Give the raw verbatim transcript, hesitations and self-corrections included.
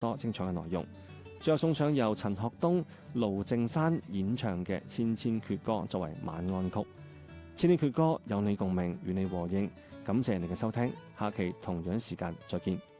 多精彩嘅內容。最後送上由陳學冬、盧靜山演唱嘅《千千闕歌》作為晚安曲。千千闕歌有你共鳴，與你和應。感謝你嘅收聽，下期同樣時間再見。